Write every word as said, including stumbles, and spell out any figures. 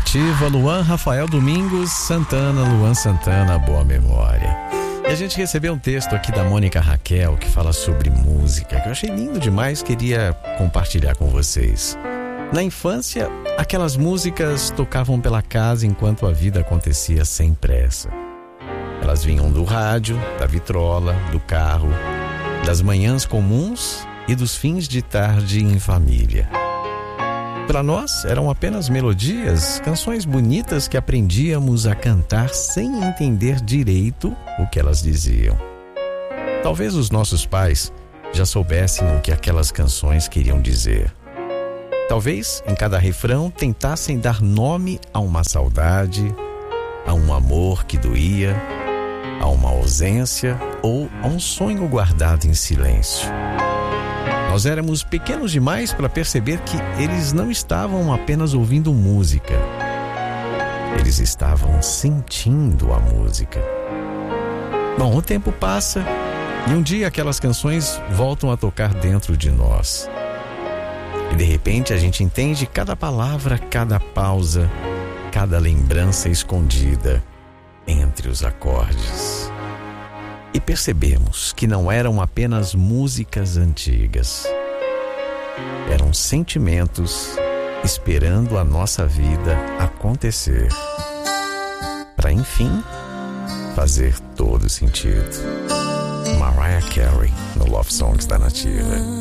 Nativa, Luan Rafael Domingos, Santana, Luan Santana, boa memória. E a gente recebeu um texto aqui da Mônica Raquel que fala sobre música, que eu achei lindo demais, queria compartilhar com vocês. Na infância, aquelas músicas tocavam pela casa enquanto a vida acontecia sem pressa. Elas vinham do rádio, da vitrola, do carro, das manhãs comuns e dos fins de tarde em família. Para nós, eram apenas melodias, canções bonitas que aprendíamos a cantar sem entender direito o que elas diziam. Talvez os nossos pais já soubessem o que aquelas canções queriam dizer. Talvez, em cada refrão, tentassem dar nome a uma saudade, a um amor que doía, a uma ausência ou a um sonho guardado em silêncio. Nós éramos pequenos demais para perceber que eles não estavam apenas ouvindo música. Eles estavam sentindo a música. Bom, o tempo passa e um dia aquelas canções voltam a tocar dentro de nós. E de repente a gente entende cada palavra, cada pausa, cada lembrança escondida entre os acordes. E percebemos que não eram apenas músicas antigas. Eram sentimentos esperando a nossa vida acontecer, para enfim fazer todo sentido. Mariah Carey no Love Songs da Nativa.